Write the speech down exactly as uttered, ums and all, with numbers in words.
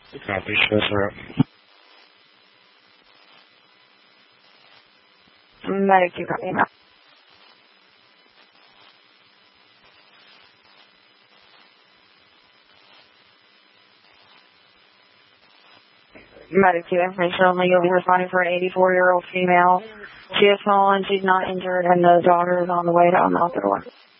Copy, shows her up. Medic two, copy now. Medic two, information only. You'll be responding for an eighty-four-year-old female. She has fallen, she's not injured, and the daughter is on the way to unlock the door.